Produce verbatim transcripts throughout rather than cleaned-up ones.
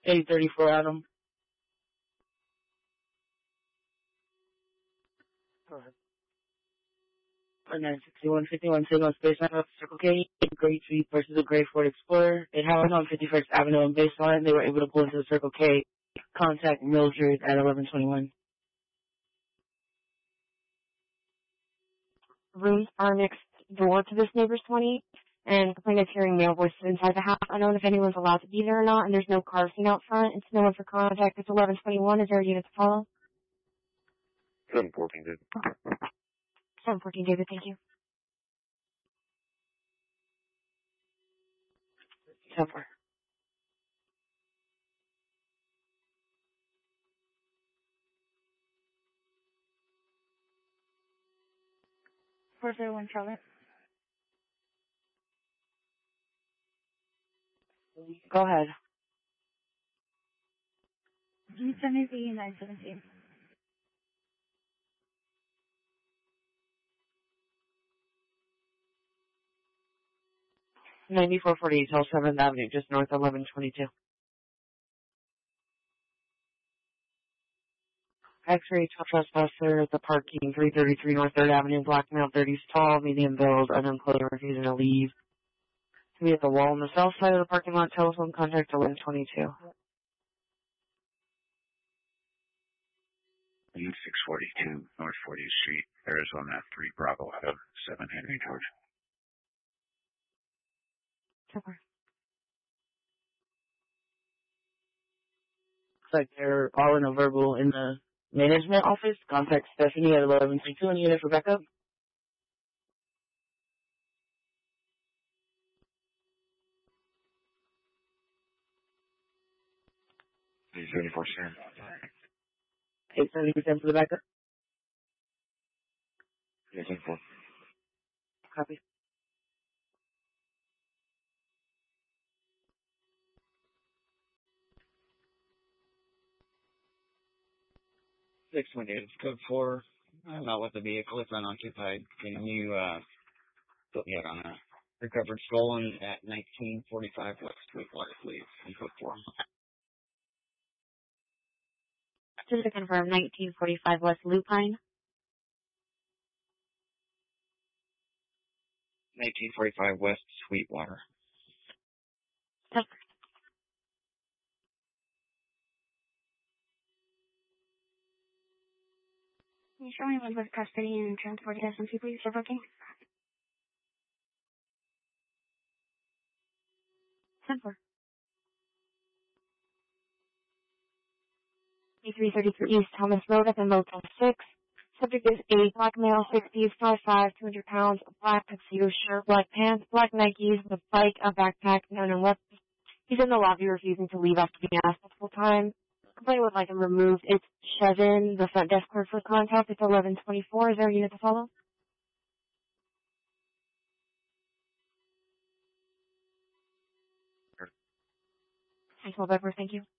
eight thirty-four Adam. Go ahead. nine sixty-one fifty-one signal spaceline up Circle K, Gray Jeep versus a Gray Ford Explorer. It happened on fifty-first Avenue and Baseline. They were able to pull into the Circle K. Contact Mildred at eleven twenty-one. Rooms are next door to this neighbor's twenty, and complainant is hearing male voices inside the house. Unknown if anyone's allowed to be there or not, and there's no car seen out front. It's no one for contact. It's eleven twenty-one. Is there a unit to follow? seven fourteen, David. seven fourteen, David, thank you. Temper. four zero one Charlotte. Go ahead. Can you send me the nine seventeen? ninety-four forty-eight South seventh Avenue, just north eleven twenty-two. X-ray trespasser at the parking, three thirty-three North third Avenue, black male, thirties tall, medium build, unemployed, refusing to leave. To be at the wall on the south side of the parking lot, telephone contact eleven twenty-two. six forty-two North fortieth Street, Arizona, three Bravo out of seven Henry George. Temper. Looks like they're all in a verbal in the management office. Contact Stephanie at eleven twenty-two and unit for backup. eight seventy-four, Sam. eight seventy-seven for the backup. eight seventy-four. Copy. six twenty-eight, code four. I'm not with the vehicle. It's unoccupied. Can you, uh, put me out on a recovered stolen at nineteen forty-five West Sweetwater, please, in code four. Just to confirm, nineteen forty-five West Lupine. nineteen forty-five West Sweetwater. Temper. Can you show me one with custody and transport S M C, please, for booking? Temper. three thirty-three East Thomas Road up in Motel six. Subject is a black male, sixties, five five, two hundred pounds, black tuxedo shirt, black pants, black Nikes, with a bike, a backpack, known and left. He's in the lobby refusing to leave after being asked multiple times. Complaint would like him removed. It's Chevin, the front desk clerk for contact. It's eleven twenty-four. Is there a unit to follow? Thanks, Becker. Thank you.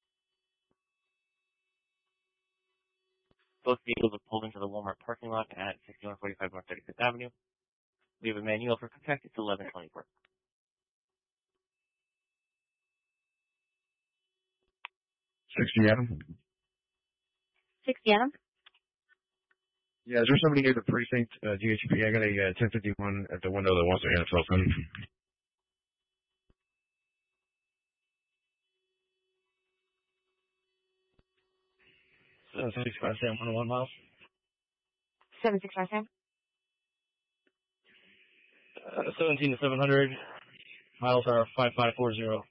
Both vehicles have pulled into the Walmart parking lot at sixty-one forty-five North thirty-fifth Avenue. We have a manual for contact. It's eleven twenty-four. sixty Adam? sixty Adam? Yeah, is there somebody near the precinct, uh, G H P? I got a uh, ten fifty-one at the window that wants to hand himself in. seven sixty-five Sam, one oh one miles. seven sixty-five Sam? Uh, seventeen to seven hundred. Miles are five five four zero.